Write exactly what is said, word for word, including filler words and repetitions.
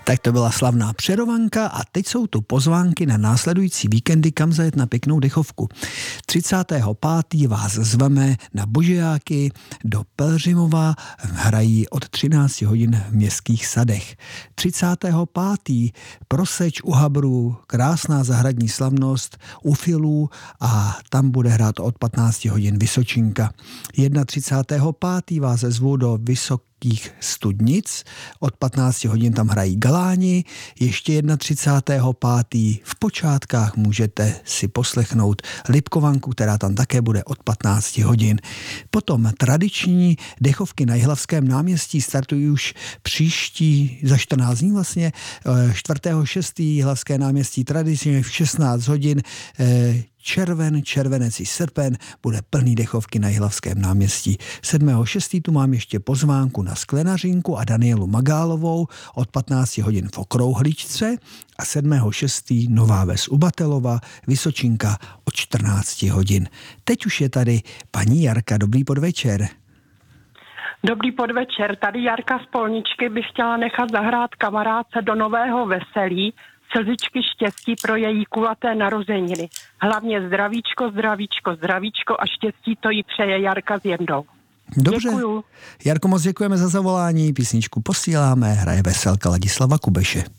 Tak to byla slavná Přerovanka a teď jsou tu pozvánky na následující víkendy, kam zajet na pěknou dechovku. třicátého pátého vás zveme na Božejáky do Pelřimova, hrají od třináct hodin v Městských sadech. třicátého pátého Proseč u Habru, krásná zahradní slavnost u Filů a tam bude hrát od patnáct hodin Vysočinka. třicátého pátého vás zvu do Vysokých Studnic, od patnáct hodin tam hrají Galáni, ještě třicátého pátého v počátkách můžete si poslechnout Lipkovanku, která tam také bude od patnáct hodin. Potom tradiční dechovky na Jihlavském náměstí startují už příští, za čtrnáct dní vlastně, čtvrtého šestého Jihlavské náměstí tradičně v šestnáct hodin. Červen, červenec i srpen bude plný dechovky na Jihlavském náměstí. sedmého šestého tu mám ještě pozvánku na Sklenařinku a Danielu Magálovou od patnáct hodin v Okrouhličce a sedmého šestého Nová Ves u Batelova, Vysočinka od čtrnáct hodin. Teď už je tady paní Jarka. Dobrý podvečer. Dobrý podvečer. Tady Jarka z Polničky bych chtěla nechat zahrát kamarádce do nového veselí slzičky štěstí pro její kulaté narozeniny. Hlavně zdravíčko, zdravíčko, zdravíčko a štěstí to jí přeje Jarka s Jendou. Dobře. Děkuju. Jarko, moc děkujeme za zavolání, písničku posíláme, hraje veselka Ladislava Kubeše.